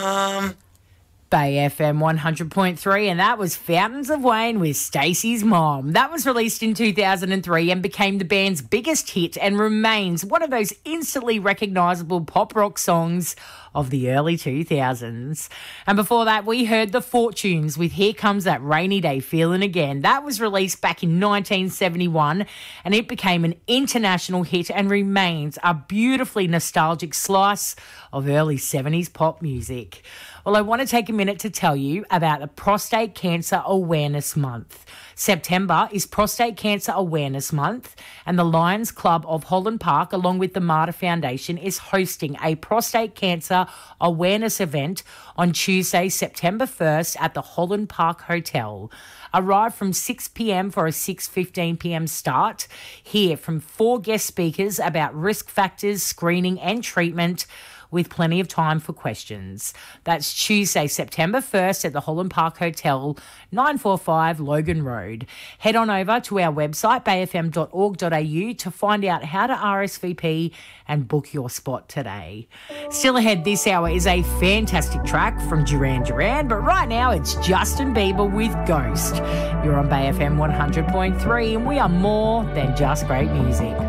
Bay FM 100.3, and that was Fountains of Wayne with Stacey's Mom. That was released in 2003 and became the band's biggest hit and remains one of those instantly recognisable pop rock songs of the early 2000s. And before that, we heard The Fortunes with Here Comes That Rainy Day Feeling Again. That was released back in 1971 and it became an international hit and remains a beautifully nostalgic slice of early 70s pop music. Well, I want to take a minute to tell you about the Prostate Cancer Awareness Month. September is Prostate Cancer Awareness Month, and the Lions Club of Holland Park, along with the Mater Foundation, is hosting a prostate cancer awareness event on Tuesday, September 1st at the Holland Park Hotel. Arrive from 6 p.m. for a 6:15 p.m. start. Hear from 4 guest speakers about risk factors, screening and treatment, with plenty of time for questions. That's Tuesday, September 1st at the Holland Park Hotel, 945 Logan Road. Head on over to our website, bayfm.org.au, to find out how to RSVP and book your spot today. Still ahead this hour is a fantastic track from Duran Duran, but right now it's Justin Bieber with Ghost. You're on Bay FM 100.3 and we are more than just great music.